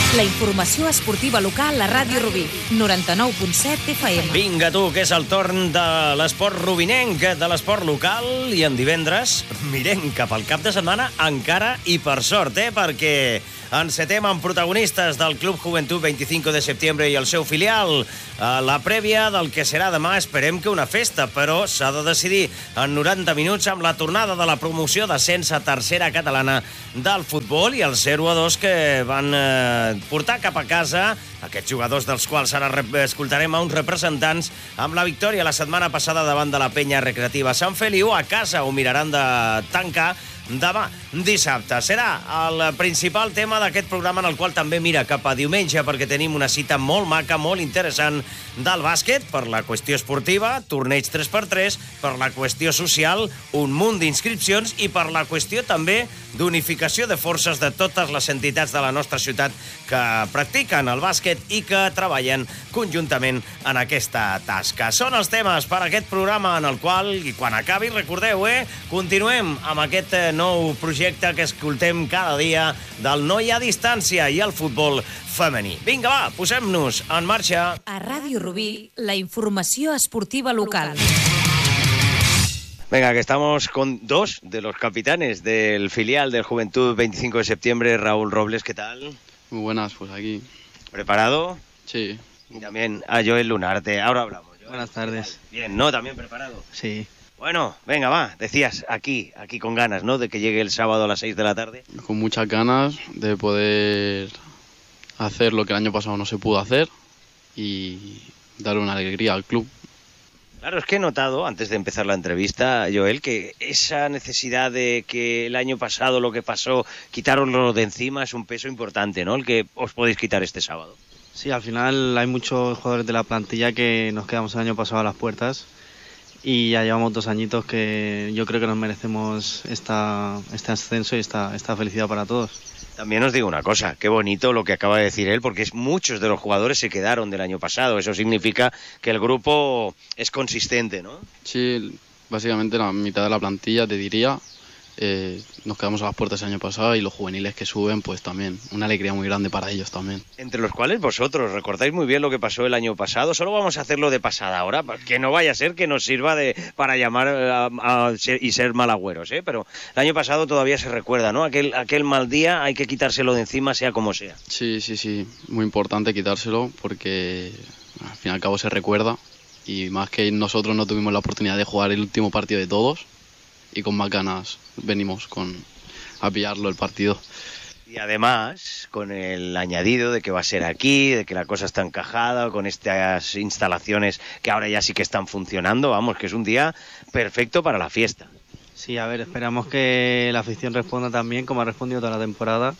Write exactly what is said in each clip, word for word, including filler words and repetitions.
La informació esportiva local a Ràdio Rubí, noranta-nou punt set F M. Vinga tu, que és el torn de l'esport rubinenc, de l'esport local, i en divendres mirem cap al cap de setmana encara, i per sort, eh, perquè encetem amb protagonistes del Club Juventud veinticinco de septiembre i el seu filial. La prèvia del que serà demà, esperem que una festa, però s'ha de decidir en noranta minuts amb la tornada de la promoció d'ascens a tercera catalana del futbol i el zero a dos que van eh, portar cap a casa aquests jugadors dels quals ara escoltarem a uns representants amb la victòria la setmana passada davant de la penya recreativa Sant Feliu. A casa ho miraran de tancar demà, dissabte. Serà el principal tema d'aquest programa, en el qual també mira cap a diumenge, perquè tenim una cita molt maca, molt interessant del bàsquet, per la qüestió esportiva, torneig tres per tres, per la qüestió social, un munt d'inscripcions, i per la qüestió també d'unificació de forces de totes les entitats de la nostra ciutat que practiquen el bàsquet i que treballen conjuntament en aquesta tasca. Són els temes per aquest programa, en el qual, i quan acabi, recordeu, eh, continuem amb aquest nou projecte que escoltem cada dia del noi a distància i el futbol femení. Vinga, va, posem-nos en marxa. A Ràdio Rubí, la informació esportiva local. Venga, que estamos con dos de los capitanes del filial del Juventud veinticinco de septiembre. Raúl Robles, ¿qué tal? Muy buenas, pues aquí. ¿Preparado? Sí. Y también a Joel Lunarte. Ahora hablamos. Joel. Buenas tardes. Bien, ¿no? ¿También preparado? Sí. Bueno, venga, va. Decías, aquí, aquí con ganas, ¿no? De que llegue el sábado a las seis de la tarde. Con muchas ganas de poder hacer lo que el año pasado no se pudo hacer y darle una alegría al club. Claro, es que he notado, antes de empezar la entrevista, Joel, que esa necesidad de que el año pasado lo que pasó, quitároslo de encima, es un peso importante, ¿no? El que os podéis quitar este sábado. Sí, al final hay muchos jugadores de la plantilla que nos quedamos el año pasado a las puertas y ya llevamos dos añitos que yo creo que nos merecemos esta, este ascenso y esta, esta felicidad para todos. También os digo una cosa, qué bonito lo que acaba de decir él, porque muchos de los jugadores se quedaron del año pasado. Eso significa que el grupo es consistente, ¿no? Sí, básicamente la mitad de la plantilla, te diría, eh, nos quedamos a las puertas el año pasado, y los juveniles que suben, pues también, una alegría muy grande para ellos también. Entre los cuales vosotros, recordáis muy bien lo que pasó el año pasado. Solo vamos a hacerlo de pasada ahora, que no vaya a ser que nos sirva de para llamar a, a ser, y ser malagüeros, ¿eh? Pero el año pasado todavía se recuerda, ¿no? Aquel, aquel mal día hay que quitárselo de encima, sea como sea. Sí, sí, sí, muy importante quitárselo, porque al fin y al cabo se recuerda, y más que nosotros no tuvimos la oportunidad de jugar el último partido de todos, y con más ganas venimos con a pillarlo el partido. Y además, con el añadido de que va a ser aquí, de que la cosa está encajada, con estas instalaciones que ahora ya sí que están funcionando, vamos, que es un día perfecto para la fiesta. Sí, a ver, esperamos que la afición responda también como ha respondido toda la temporada,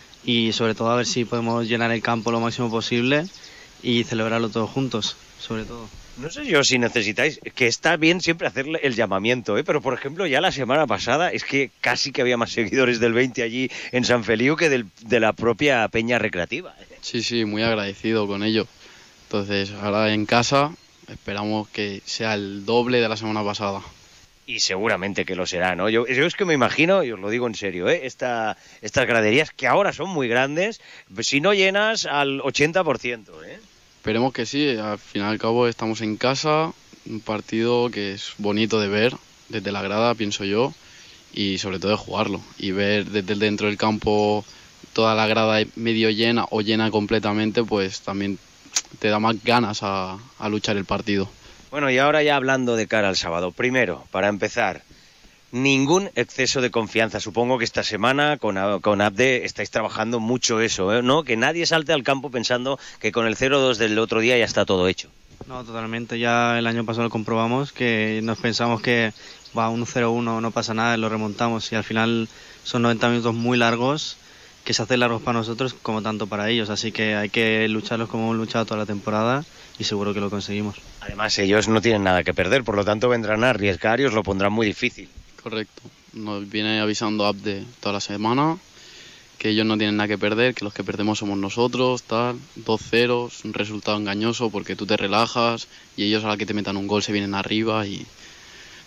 y sobre todo a ver si podemos llenar el campo lo máximo posible y celebrarlo todos juntos, sobre todo. No sé yo si necesitáis, que está bien siempre hacer el llamamiento, ¿eh? Pero por ejemplo ya la semana pasada es que casi que había más seguidores del veinte allí en San Feliu que del, de la propia peña recreativa, ¿eh? Sí, sí, muy agradecido con ello. Entonces ahora en casa esperamos que sea el doble de la semana pasada. Y seguramente que lo será, ¿no? Yo, yo es que me imagino, y os lo digo en serio, ¿eh? Esta, estas graderías que ahora son muy grandes, si no llenas al ochenta por ciento, ¿eh? Esperemos que sí, al fin y al cabo estamos en casa, un partido que es bonito de ver desde la grada, pienso yo, y sobre todo de jugarlo, y ver desde dentro del campo toda la grada medio llena o llena completamente, pues también te da más ganas a, a luchar el partido. Bueno, y ahora ya hablando de cara al sábado, primero, para empezar, ningún exceso de confianza. Supongo que esta semana con, con Abde estáis trabajando mucho eso, ¿eh? ¿No? Que nadie salte al campo pensando que con el cero dos del otro día ya está todo hecho. No, totalmente. Ya el año pasado lo comprobamos, que nos pensamos que va uno cero uno, no pasa nada, lo remontamos, y al final son noventa minutos muy largos, que se hacen largos para nosotros como tanto para ellos. Así que hay que lucharlos como hemos luchado toda la temporada, y seguro que lo conseguimos. Además, ellos no tienen nada que perder, por lo tanto vendrán a arriesgar y os lo pondrán muy difícil. Correcto, nos viene avisando Abde toda la semana que ellos no tienen nada que perder, que los que perdemos somos nosotros, tal, dos cero, un resultado engañoso porque tú te relajas y ellos a la que te metan un gol se vienen arriba y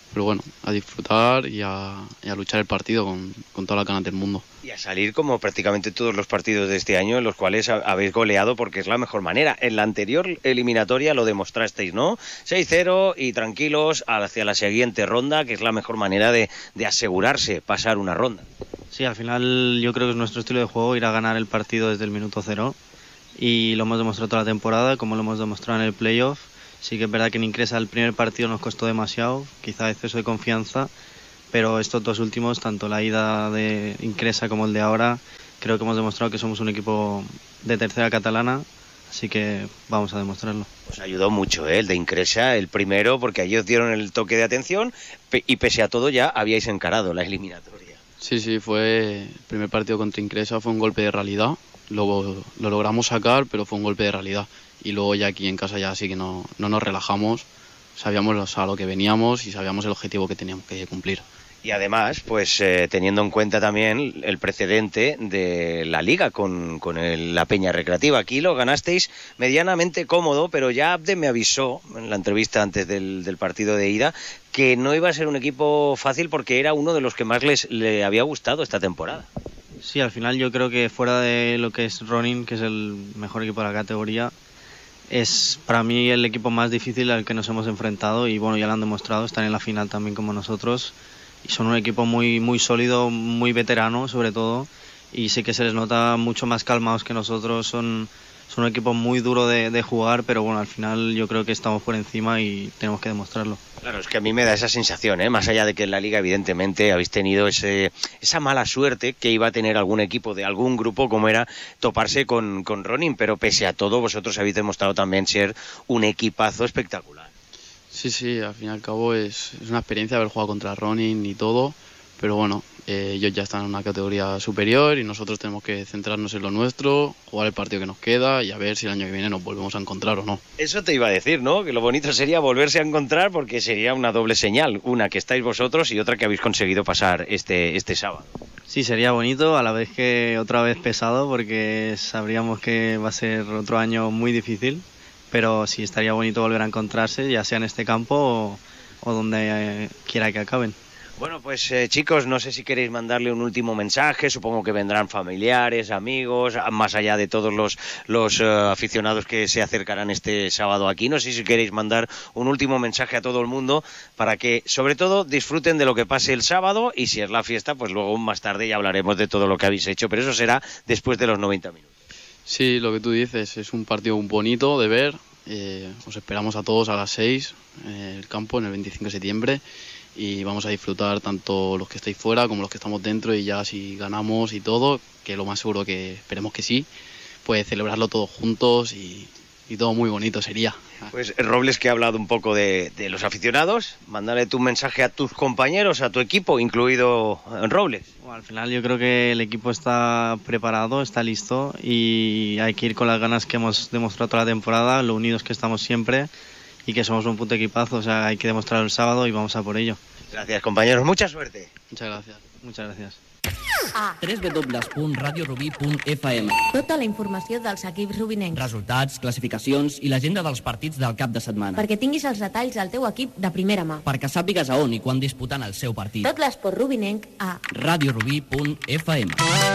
pero bueno, a disfrutar y a, y a luchar el partido con, con todas las ganas del mundo. Y a salir como prácticamente todos los partidos de este año en los cuales habéis goleado, porque es la mejor manera. En la anterior eliminatoria lo demostrasteis, ¿no? seis cero y tranquilos hacia la siguiente ronda, que es la mejor manera de, de asegurarse pasar una ronda. Sí, al final yo creo que es nuestro estilo de juego ir a ganar el partido desde el minuto cero, y lo hemos demostrado toda la temporada, como lo hemos demostrado en el playoff. Sí que es verdad que en Incresa el primer partido nos costó demasiado, quizá exceso de confianza, pero estos dos últimos, tanto la ida de Incresa como el de ahora, creo que hemos demostrado que somos un equipo de tercera catalana, así que vamos a demostrarlo. Os ayudó mucho, ¿eh? El de Incresa, el primero, porque allí os dieron el toque de atención y pese a todo ya habíais encarado la eliminatoria. Sí, sí, fue el primer partido contra Incresa, fue un golpe de realidad, luego lo logramos sacar, pero fue un golpe de realidad. Y luego ya aquí en casa ya sí que no, no nos relajamos, sabíamos a lo que veníamos y sabíamos el objetivo que teníamos que cumplir. Y además, pues eh, teniendo en cuenta también el precedente de la Liga con, con el, la Peña Recreativa. Aquí lo ganasteis medianamente cómodo, pero ya Abde me avisó en la entrevista antes del, del partido de ida que no iba a ser un equipo fácil porque era uno de los que más les, le había gustado esta temporada. Sí, al final yo creo que fuera de lo que es Ronin, que es el mejor equipo de la categoría, es para mí el equipo más difícil al que nos hemos enfrentado y bueno, ya lo han demostrado, están en la final también como nosotros y son un equipo muy, muy sólido, muy veterano sobre todo, y sí que se les nota mucho más calmados que nosotros, son, son un equipo muy duro de, de jugar, pero bueno, al final yo creo que estamos por encima y tenemos que demostrarlo. Claro, es que a mí me da esa sensación, ¿eh? Más allá de que en la Liga evidentemente habéis tenido ese, esa mala suerte que iba a tener algún equipo de algún grupo como era toparse con, con Ronin, pero pese a todo vosotros habéis demostrado también ser un equipazo espectacular. Sí, sí, al fin y al cabo es, es una experiencia haber jugado contra Ronin y todo, pero bueno, eh, ellos ya están en una categoría superior y nosotros tenemos que centrarnos en lo nuestro, jugar el partido que nos queda y a ver si el año que viene nos volvemos a encontrar o no. Eso te iba a decir, ¿no? Que lo bonito sería volverse a encontrar porque sería una doble señal, una que estáis vosotros y otra que habéis conseguido pasar este, este sábado. Sí, sería bonito, a la vez que otra vez pesado porque sabríamos que va a ser otro año muy difícil, pero sí estaría bonito volver a encontrarse, ya sea en este campo o, o donde eh, quiera que acaben. Bueno, pues eh, chicos, no sé si queréis mandarle un último mensaje, supongo que vendrán familiares, amigos, más allá de todos los, los uh, aficionados que se acercarán este sábado aquí, no sé si queréis mandar un último mensaje a todo el mundo para que, sobre todo, disfruten de lo que pase el sábado y si es la fiesta, pues luego más tarde ya hablaremos de todo lo que habéis hecho, pero eso será después de los noventa minutos. Sí, lo que tú dices, es un partido bonito de ver, eh, os esperamos a todos a las seis en el campo, en el veinticinco de septiembre. Y vamos a disfrutar tanto los que estáis fuera como los que estamos dentro y ya si ganamos y todo, que lo más seguro que esperemos que sí, pues celebrarlo todos juntos y, y todo muy bonito sería. Pues Robles, que ha hablado un poco de, de los aficionados, mándale tu mensaje a tus compañeros, a tu equipo, incluido Robles. Bueno, al final yo creo que el equipo está preparado, está listo y hay que ir con las ganas que hemos demostrado toda la temporada, lo unidos que estamos siempre y que somos un puto equipazo, o sea, hay que demostrarlo el sábado y vamos a por ello. Gracias, compañeros, mucha suerte. Muchas gracias. Muchas gracias. A w w w punt radio rubí punt f m. Tota la informació dels equips rubinencs. Resultats, classificacions i l'agenda dels partits del cap de setmana. Perquè tinguis els detalls del teu equip de primera mà. Perquè sàpigues a on i quan disputant el seu partit. Tot l'esport rubinenc a radio rubí punt f m.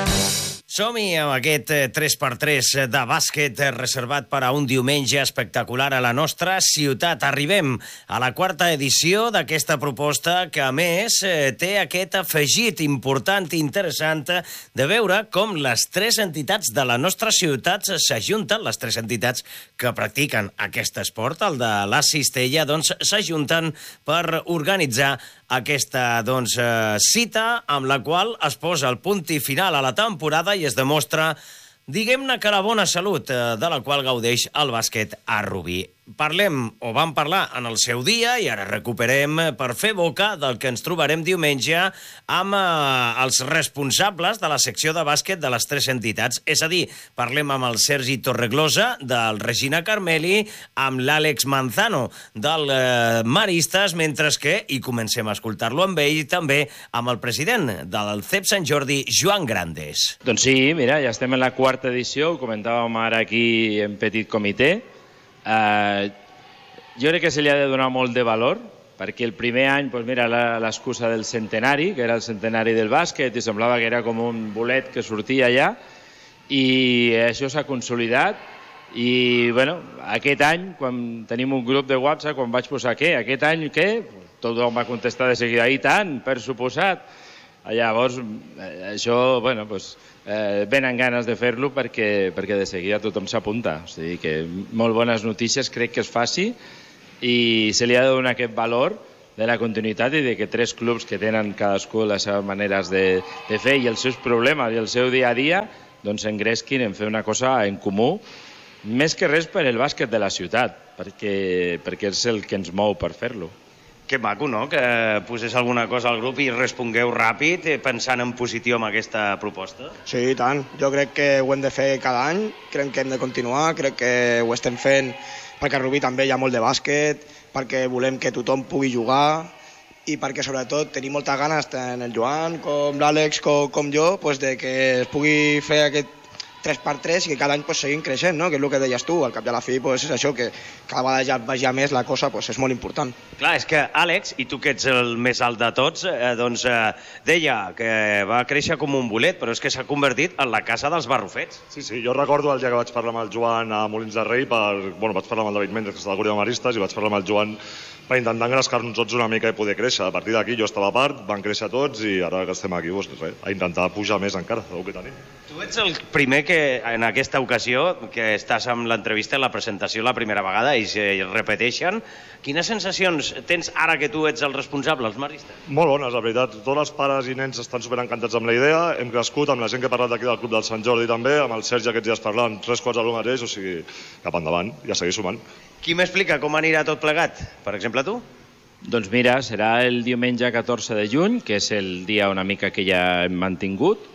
Som-hi amb aquest tres per tres de bàsquet reservat per a un diumenge espectacular a la nostra ciutat. Arribem a la quarta edició d'aquesta proposta que, a més, té aquest afegit important i interessant de veure com les tres entitats de la nostra ciutat s'ajunten, les tres entitats que practiquen aquest esport, el de la cistella, doncs s'ajunten per organitzar aquesta doncs, cita amb la qual es posa el punt i final a la temporada i es demostra, diguem-ne que la bona salut de la qual gaudeix el bàsquet a Rubí. Parlem, o vam parlar en el seu dia, i ara recuperem per fer boca del que ens trobarem diumenge amb eh, els responsables de la secció de bàsquet de les tres entitats. És a dir, parlem amb el Sergi Torreglosa, del Regina Carmeli, amb l'Àlex Manzano, del eh, Maristes, mentre que, i comencem a escoltar-lo amb ell, també amb el president del C E P Sant Jordi, Joan Grandes. Doncs sí, mira, ja estem en la quarta edició, ho comentàvem ara aquí en petit comitè. Uh, jo crec que se li ha de donar molt de valor perquè el primer any doncs mira l'excusa del centenari, que era el centenari del bàsquet, i semblava que era com un bolet que sortia allà, i això s'ha consolidat. I bueno, aquest any, quan tenim un grup de WhatsApp, quan vaig posar què, aquest any què? Tothom va contestar de seguida, i tant, per suposat. Llavors, això, bueno, doncs, eh, venen ganes de fer-lo perquè, perquè de seguida tothom s'apunta. O sigui que molt bones notícies, crec que es faci, i se li ha de donar aquest valor de la continuïtat i de que tres clubs que tenen cadascú les seves maneres de, de fer i els seus problemes i el seu dia a dia, doncs s'engresquin en fer una cosa en comú, més que res per el bàsquet de la ciutat, perquè, perquè és el que ens mou per fer-lo. Que maco, no?, que posés alguna cosa al grup i respongueu ràpid pensant en positiu amb aquesta proposta. Sí, i tant. Jo crec que ho hem de fer cada any, crec que hem de continuar, crec que ho estem fent perquè a Rubí també hi ha molt de bàsquet, perquè volem que tothom pugui jugar i perquè sobretot tenim moltes ganes, tant el Joan com l'Àlex com, com jo, pues, de que es pugui fer aquest tres per tres i que cada any pues, seguim creixent, no? Que és el que deies tu, al cap i a la fi pues, és això, que cada vegada ja vagi més la cosa pues, és molt important. Clar, és que Àlex, i tu que ets el més alt de tots, eh, doncs eh, deia que va créixer com un bolet, però és que s'ha convertit en la casa dels barrufets. Sí, sí, jo recordo el dia que vaig parlar amb el Joan a Molins de Rei, per, bueno, vaig parlar amb el David Mendes, que està del Curi de Maristes, i vaig parlar amb el Joan per intentar engrescar-nos tots una mica i poder créixer. A partir d'aquí jo estava a part, van créixer tots i ara que estem aquí, doncs, res, a intentar pujar més encara, del que tenim. Tu ets el primer que en aquesta ocasió, que estàs amb l'entrevista, la presentació la primera vegada i se repeteixen. Quines sensacions tens ara que tu ets el responsable, els maristes? Molt bones, la veritat. Tots els pares i nens estan superencantats amb la idea. Hem crescut amb la gent que ha parlat d'aquí del Club del Sant Jordi també, amb el Sergi aquests dies parlant, tres quarts del mateix, o sigui, cap endavant, i a seguir sumant. Qui m'explica com anirà tot plegat? Per exemple, tu? Doncs mira, serà el diumenge catorze de juny, que és el dia una mica que ja hem mantingut.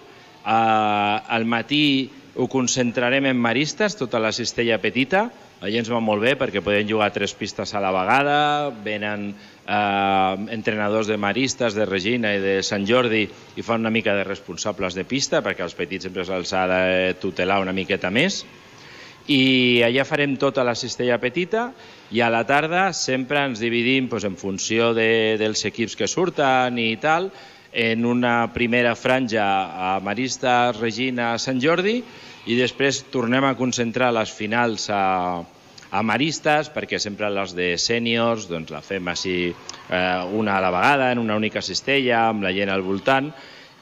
Uh, al matí ho concentrarem en maristes, tota la cistella petita. Allà ens va molt bé perquè podem jugar tres pistes a la vegada, venen uh, entrenadors de maristes, de Regina i de Sant Jordi i fan una mica de responsables de pista perquè als petits sempre se'ls ha de tutelar una miqueta més. I allà farem tota la cistella petita i a la tarda sempre ens dividim doncs, en funció de, dels equips que surten i tal, en una primera franja a Maristes, Regina, Sant Jordi i després tornem a concentrar les finals a, a Maristes perquè sempre les de sèniors doncs, la fem així eh, una a la vegada, en una única cistella, amb la gent al voltant.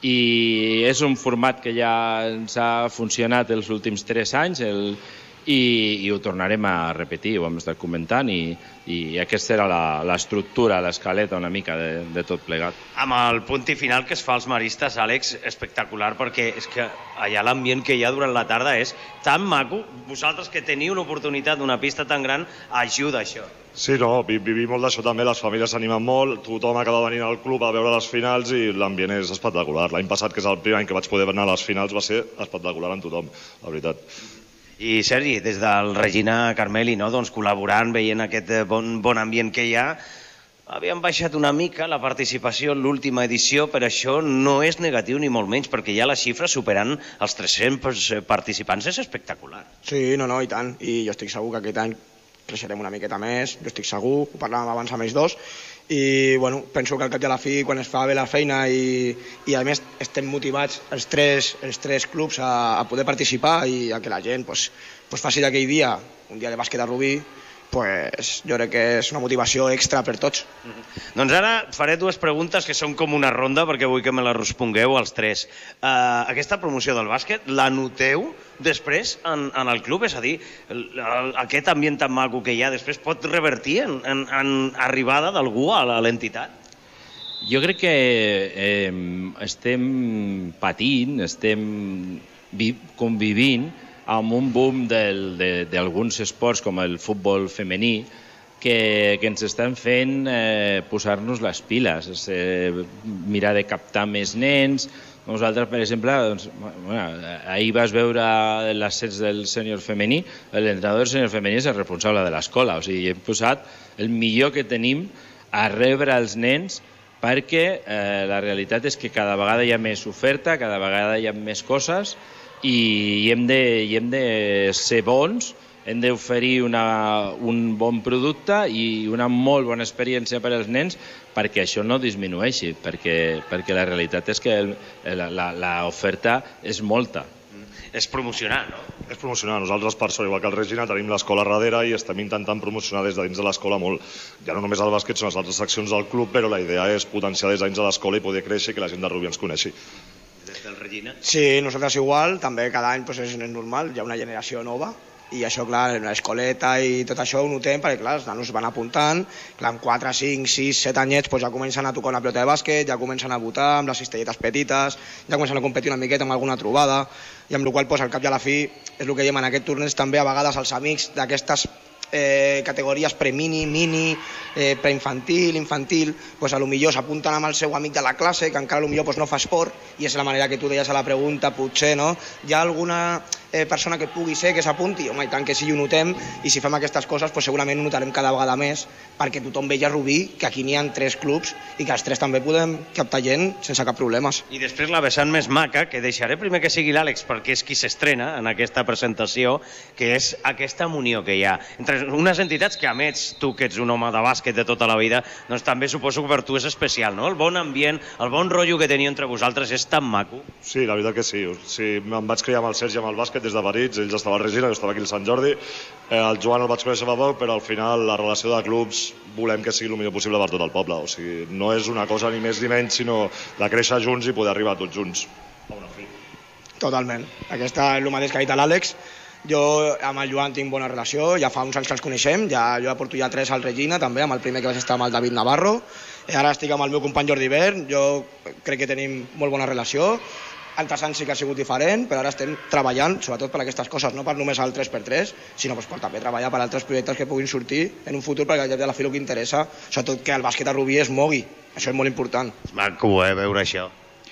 I és un format que ja ens ha funcionat els últims tres anys, el I, i ho tornarem a repetir, ho hem estat comentant i, i aquesta era l'estructura, l'escaleta una mica de, de tot plegat. Amb el punt i final que es fa als maristes, Àlex, espectacular, perquè és que allà l'ambient que hi ha durant la tarda és tan maco. Vosaltres que teniu una oportunitat d'una pista tan gran, ajuda això. Sí, no, vivim molt d'això també, les famílies s'animen molt, tothom acaba venint al club a veure les finals i l'ambient és espectacular. L'any passat, que és el primer any que vaig poder anar a les finals, va ser espectacular amb tothom, la veritat. I Sergi, des del Regina Carmeli, no? doncs, col·laborant, veient aquest bon, bon ambient que hi ha, havíem baixat una mica la participació en l'última edició, però això no és negatiu ni molt menys, perquè ja la xifra superant els tres-cents participants és espectacular. Sí, no, no, i tant. I jo estic segur que aquest any creixerem una miqueta més, jo estic segur, ho parlàvem abans amb ells dos, i bueno, penso que al cap i a la fi, quan es fa bé la feina i, i a més estem motivats els tres, els tres clubs a, a poder participar i a que la gent pues, pues faci d'aquell dia un dia de bàsquet a Rubí, pues, jo crec que és una motivació extra per tots. Mm-hmm. Doncs ara faré dues preguntes que són com una ronda perquè vull que me les respongueu els tres. Uh, aquesta promoció del bàsquet la noteu després en, en el club? És a dir, el, el, aquest ambient tan maco que hi ha després pot revertir en, en, en arribada d'algú a l'entitat? Jo crec que eh, estem patint, estem convivint amb un boom d'alguns esports com el futbol femení que, que ens estan fent eh, posar-nos les piles, eh, mirar de captar més nens. Nosaltres, per exemple, doncs, bueno, ahir vas veure l'ascens del sènior femení, l'entrenador del sènior femení és el responsable de l'escola, o sigui, hem posat el millor que tenim a rebre els nens perquè eh, la realitat és que cada vegada hi ha més oferta, cada vegada hi ha més coses i hem de, i hem de ser bons hem d'oferir un bon producte i una molt bona experiència per als nens perquè això no disminueixi, perquè, perquè la realitat és que l'oferta és molta. És promocionar, no? És promocionar. Nosaltres, per sort, igual que el Regina, tenim l'escola darrere i estem intentant promocionar des de dins de l'escola molt. Ja no només el bàsquet, són les altres seccions del club, però la idea és potenciar des de dins de l'escola i poder créixer i que la gent de Rubí ens coneixi. Des del Regina? Sí, nosaltres igual, també cada any pues, és normal, hi ha una generació nova, i això, clar, l'escoleta i tot això ho notem perquè, clar, els nanos van apuntant, clar, amb quatre, cinc, sis, set anyets pues, ja comencen a tocar una pilota de bàsquet, ja comencen a votar amb les cistelletes petites, ja comencen a competir una miqueta amb alguna trobada, i amb la qual cosa, al cap i a la fi, és el que diem en aquest torneig també, a vegades els amics d'aquestes eh, categories pre-mini, mini, eh, preinfantil, infantil, pues a lo millor s'apunten amb el seu amic de la classe, que encara a lo millor pues, no fa esport, i és la manera que tu deies a la pregunta, potser, no? Hi ha alguna eh, persona que pugui ser, que s'apunti? Home, i tant que sí, ho notem, i si fem aquestes coses, pues, segurament ho notarem cada vegada més, perquè tothom veia a Rubí que aquí n'hi ha tres clubs i que els tres també podem captar gent sense cap problemes. I després la vessant més maca, que deixaré primer que sigui l'Àlex, perquè és qui s'estrena en aquesta presentació, que és aquesta munió que hi ha entre unes entitats que, a més, tu que ets un home de bàsquet de tota la vida, doncs també suposo que per tu és especial, no? El bon ambient, el bon rotllo que teniu entre vosaltres és tan maco. Sí, la veritat que sí. sí em vaig criar amb el Sergi amb el bàsquet des de petits, ells estaven a Regina, jo estava aquí al Sant Jordi, eh, el Joan el vaig conèixer fa poc, però al final la relació de clubs volem que sigui el millor possible per tot el poble, o sigui, no és una cosa ni més ni menys, sinó de créixer junts i poder arribar tots junts a una fi. Totalment. Aquesta és el mateix que ha dit l'Àlex. Jo amb el Joan tinc bona relació, ja fa uns anys que ens coneixem, ja, jo ja porto ja tres al Regina també, amb el primer que vaig estar amb el David Navarro, i ara estic amb el meu company Jordi Vern, jo crec que tenim molt bona relació, altres anys sí que ha sigut diferent, però ara estem treballant sobretot per aquestes coses, no per només el tres per tres, sinó pues, per també treballar per altres projectes que puguin sortir en un futur, perquè ja la fi el que interessa, sobretot que el bàsquet a Rubí es mogui, això és molt important. És maco, eh, veure això.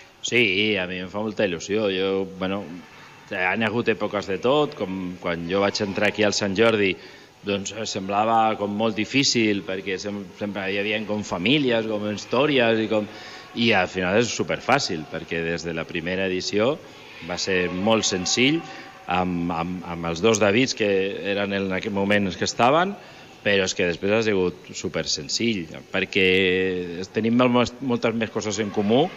Sí, a mi em fa molta il·lusió. Jo, bueno, han hagut èpoques de tot, com quan jo vaig entrar aquí al Sant Jordi, doncs semblava com molt difícil, perquè sempre hi havia com famílies, com històries, i, com... i al final és superfàcil, perquè des de la primera edició va ser molt senzill, amb, amb, amb els dos Davids que eren en aquell moment els que estaven, però és que després ha sigut super senzill, perquè tenim moltes més coses en comú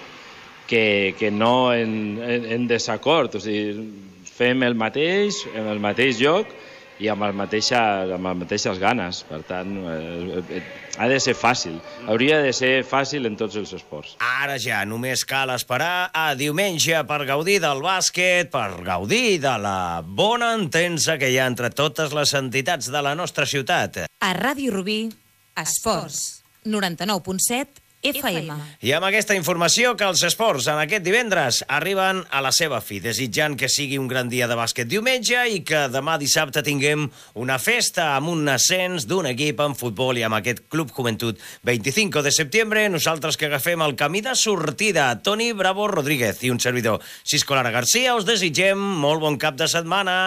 que, que no en, en, en desacord. O sigui, fem el mateix, en el mateix lloc i amb, el mateixa, amb les mateixes ganes. Per tant, eh, ha de ser fàcil. Hauria de ser fàcil en tots els esports. Ara ja només cal esperar a diumenge per gaudir del bàsquet, per gaudir de la bona entensa que hi ha entre totes les entitats de la nostra ciutat. A Ràdio Rubí, esports, noranta-nou punt set F M. I amb aquesta informació que els esports en aquest divendres arriben a la seva fi, desitjant que sigui un gran dia de bàsquet diumenge i que demà dissabte tinguem una festa amb un ascens d'un equip en futbol i amb aquest Club Joventut. veinticinco de setembre, nosaltres que agafem el camí de sortida. Toni Bravo Rodríguez i un servidor, Cisco Lara Garcia, us desitgem molt bon cap de setmana.